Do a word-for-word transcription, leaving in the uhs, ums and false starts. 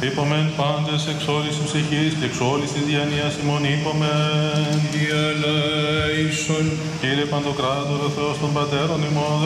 Είπομεν πάντες εξ όλης της ψυχής και εξ όλης της διανοίας ημών είπομεν. Κύριε ελέησον. Κύριε Παντοκράτορ, ο Θεός των Πατέρων ημών,